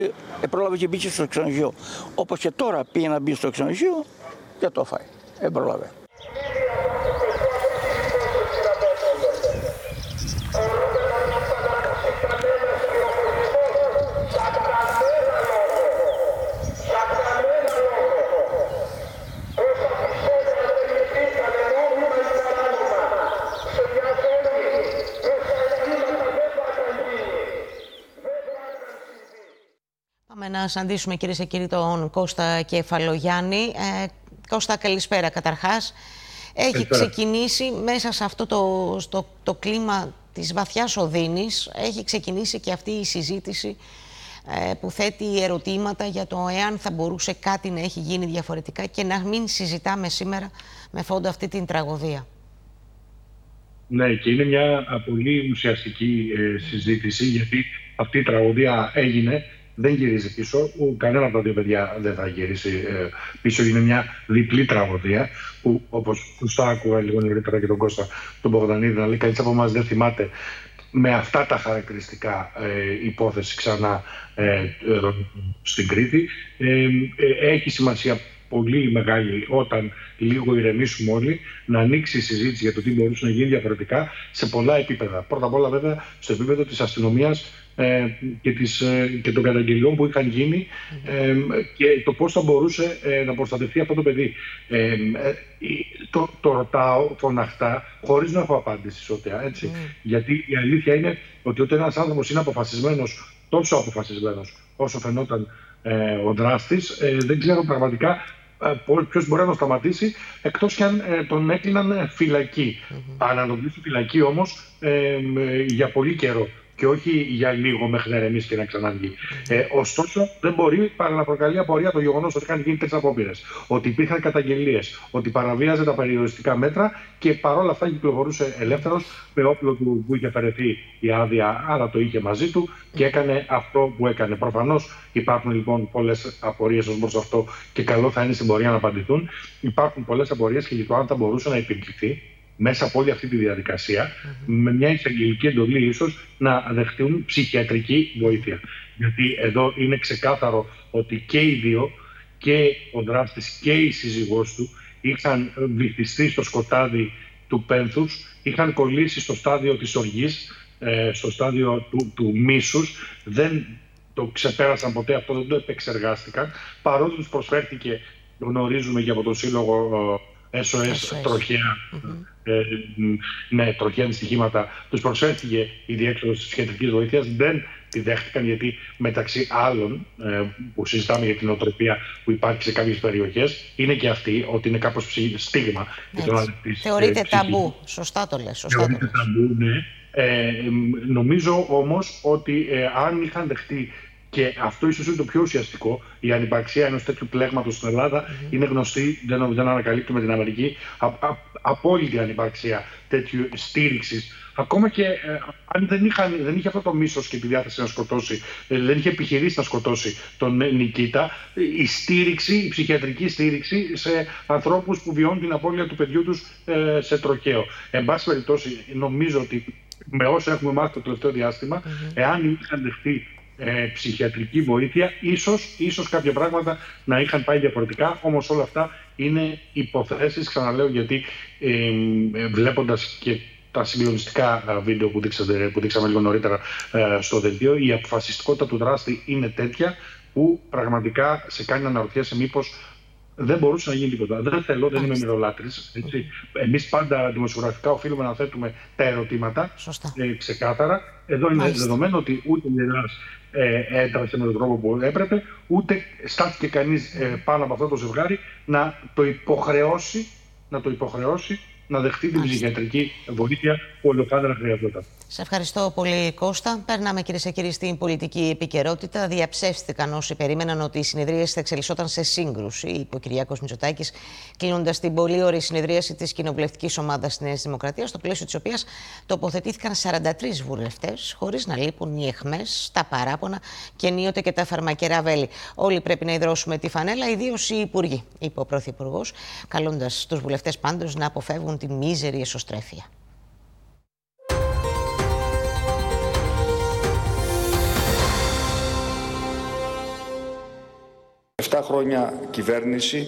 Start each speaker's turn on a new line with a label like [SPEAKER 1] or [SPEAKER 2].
[SPEAKER 1] Πρόλαβε και μπήκε στο ξενοδοχείο. Όπως και τώρα πήγε να μπει στο ξενοδοχείο, δεν το φάει. Πρόλαβε.
[SPEAKER 2] Πάμε να συναντήσουμε, κυρίες και κύριοι, τον Κώστα Κεφαλογιάννη. Κώστα, καλησπέρα καταρχάς. Έχει ξεκινήσει μέσα σε αυτό το κλίμα της βαθιάς οδύνης, έχει ξεκινήσει και αυτή η συζήτηση που θέτει ερωτήματα για το εάν θα μπορούσε κάτι να έχει γίνει διαφορετικά και να μην συζητάμε σήμερα με φόντο αυτή την τραγωδία.
[SPEAKER 3] Ναι, και είναι μια πολύ ουσιαστική συζήτηση, γιατί αυτή η τραγωδία έγινε, δεν γυρίζει πίσω. Κανένα από τα δύο παιδιά δεν θα γυρίσει πίσω. Είναι μια διπλή τραγωδία που, όπως σωστά άκουγα λίγο νωρίτερα και τον Κώστα τον Μπογδανίδη να λέει, κανείς από εμάς δεν θυμάται με αυτά τα χαρακτηριστικά υπόθεση ξανά στην Κρήτη. Έχει σημασία πολύ μεγάλη, όταν λίγο ηρεμήσουμε όλοι, να ανοίξει η συζήτηση για το τι μπορούσε να γίνει διαφορετικά σε πολλά επίπεδα. Πρώτα απ' όλα, βέβαια, στο επίπεδο της αστυνομίας και των καταγγελιών που είχαν γίνει και το πώς θα μπορούσε να προστατευτεί αυτό το παιδί. Το ρωτάω φωναχτά, χωρίς να έχω απάντηση σωτέα, έτσι. Γιατί η αλήθεια είναι ότι όταν ένας άνθρωπος είναι αποφασισμένος, τόσο αποφασισμένος όσο φαινόταν ο δράστης, δεν ξέρω πραγματικά ποιος μπορεί να τον σταματήσει, εκτός κι αν τον έκλειναν φυλακή. Να τον κλείσουν φυλακή όμως για πολύ καιρό και όχι για λίγο μέχρι να ηρεμήσει και να ξαναβγεί. Ωστόσο, δεν μπορεί παρά να προκαλεί απορία το γεγονός ότι είχαν γίνει 3 απόπειρες, ότι υπήρχαν καταγγελίες, ότι παραβίαζε τα περιοριστικά μέτρα και παρόλα αυτά κυκλοφορούσε ελεύθερος με όπλο του που είχε αφαιρεθεί η άδεια, άρα το είχε μαζί του και έκανε αυτό που έκανε. Προφανώς υπάρχουν λοιπόν πολλές απορίες ως προς αυτό και καλό θα είναι στην πορεία να απαντηθούν. Υπάρχουν πολλές απορίες και για το αν θα μπορούσε να υπηρετηθεί μέσα από όλη αυτή τη διαδικασία, με μια εισαγγελική εντολή ίσως να δεχτούν ψυχιατρική βοήθεια. Γιατί εδώ είναι ξεκάθαρο ότι και οι δύο, και ο δράστης και η σύζυγός του, είχαν βυθιστεί στο σκοτάδι του πένθους, είχαν κολλήσει στο στάδιο της οργής, στο στάδιο του μίσους, δεν το ξεπέρασαν ποτέ αυτό, δεν το επεξεργάστηκαν, παρότι τους προσφέρθηκε, γνωρίζουμε και από τον Σύλλογο SOS τροχαία, τροχαία δυστυχήματα, τους προσφέρθηκε η διέξοδος της ψυχιατρικής βοήθειας, δεν τη δέχτηκαν, γιατί μεταξύ άλλων που συζητάμε για την νοοτροπία που υπάρχει σε κάποιες περιοχές, είναι και αυτή ότι είναι κάπως στίγμα.
[SPEAKER 2] Θεωρείται ταμπού, σωστά το λες.
[SPEAKER 3] Θεωρείται ταμπού, ναι. Νομίζω όμως ότι αν είχαν δεχτεί, και αυτό ίσως είναι το πιο ουσιαστικό, η ανυπαρξία ενός τέτοιου πλέγματος στην Ελλάδα είναι γνωστή, δεν ανακαλύπτουμε την Αμερική, απόλυτη ανυπαρξία τέτοιου στήριξης. Ακόμα και αν δεν είχε αυτό το μίσος και τη διάθεση να σκοτώσει, δεν είχε επιχειρήσει να σκοτώσει τον Νικήτα, η στήριξη, η ψυχιατρική στήριξη σε ανθρώπους που βιώνουν την απώλεια του παιδιού τους σε τροχαίο. Εν πάση περιπτώσει, νομίζω ότι με όσα έχουμε μάθει το τελευταίο διάστημα, εάν είχαν δεχτεί ψυχιατρική βοήθεια, ίσως κάποια πράγματα να είχαν πάει διαφορετικά, όμως όλα αυτά είναι υποθέσεις, ξαναλέω, γιατί βλέποντας και τα συγκλονιστικά βίντεο που δείξαμε λίγο νωρίτερα στο δελτίο, η αποφασιστικότητα του δράστη είναι τέτοια που πραγματικά σε κάνει να αναρωτιέσαι μήπως δεν μπορούσε να γίνει τίποτα. Δεν θέλω, δεν είμαι μυρολάτρης. Εμείς πάντα δημοσιογραφικά οφείλουμε να θέτουμε τα ερωτήματα ξεκάθαρα. Εδώ είναι δεδομένο ότι ούτε η Ελλάς έντραξε με τον τρόπο που έπρεπε, ούτε στάθηκε κανείς πάνω από αυτό το ζευγάρι να το υποχρεώσει να δεχτεί την ψυχιατρική βοήθεια που ολοκάθαρα χρειαζόταν.
[SPEAKER 2] Σε ευχαριστώ πολύ, Κώστα. Περνάμε, κυρίες και κύριοι, στην πολιτική επικαιρότητα. Διαψεύστηκαν όσοι περίμεναν ότι η συνεδρίαση θα εξελισσόταν σε σύγκρουση, είπε ο Κυριάκος Μητσοτάκης, κλείνοντας την πολύ ωραία συνεδρίαση της κοινοβουλευτικής ομάδας της Νέας Δημοκρατίας, στο πλαίσιο της οποίας τοποθετήθηκαν 43 βουλευτές, χωρίς να λείπουν οι αιχμές, τα παράπονα και ενίοτε και τα φαρμακερά βέλη. Όλοι πρέπει να υδρώσουμε τη φανέλα, ιδίως οι υπουργοί, είπε ο Πρωθυπουργός, καλώντας τους βουλευτές πάντως να αποφεύγουν τη μίζερη εσωστρέφεια.
[SPEAKER 4] 7 χρόνια κυβέρνηση